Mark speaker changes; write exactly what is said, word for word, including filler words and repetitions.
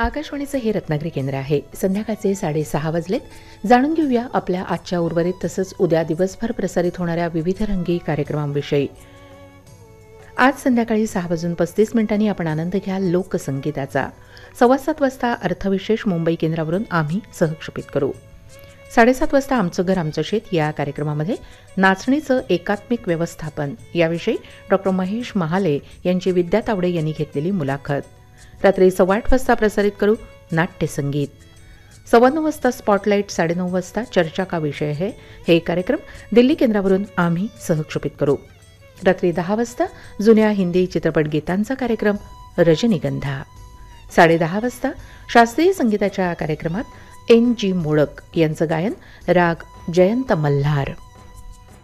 Speaker 1: आकाशवाणीचं हे रत्नागिरी केंद्र आहे. संध्याकाळचे साडेसहा वाजलेत. जाणून घेऊया आपल्या आजच्या उर्वरित तसंच उद्या दिवसभर प्रसारित होणाऱ्या विविध रंगी कार्यक्रमांविषयी. आज संध्याकाळी सहा वाजून पस्तीस मिनिटांनी आपण आनंद घ्या लोकसंगीताचा. सव्वा सात वाजता अर्थविशेष मुंबई केंद्रावरून आम्ही सहक्षेपित करू. साडेसात वाजता आमचं घर आमचं शेत या कार्यक्रमामध्ये नाचणीचं एकात्मिक व्यवस्थापन याविषयी डॉक्टर महेश महाले यांची विद्या तावडे यांनी घेतलेली मुलाखत. रात्री सव्वा आठ वाजता प्रसारित करू नाट्यसंगीत. सव्वा नऊ वाजता स्पॉटलाईट, साडेनऊ वाजता चर्चा का विषय आहे हे कार्यक्रम दिल्ली केंद्रावरून आम्ही सहक्षेपित करू. रात्री दहा वाजता जुन्या हिंदी चित्रपट गीतांचा कार्यक्रम रजनीगंधा. साडेदहा वाजता शास्त्रीय संगीताच्या कार्यक्रमात एन जी मोडक यांचं गायन, राग जयंत मल्हार.